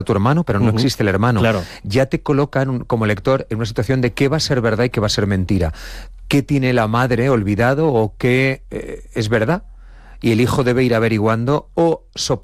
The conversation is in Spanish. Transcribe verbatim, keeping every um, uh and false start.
tu hermano, pero no uh-huh. existe el hermano. Claro. Ya te colocan un, como lector en una situación de qué va a ser verdad y qué va a ser mentira. ¿Qué tiene la madre olvidado o qué eh, es verdad? Y el hijo debe ir averiguando o soportando